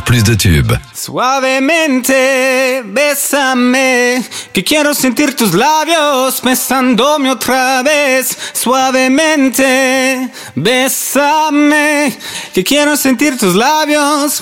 plus de tubes. Suavemente, bésame, que quiero sentir tus labios besándome otra vez. Suavemente, bésame, que quiero sentir tus labios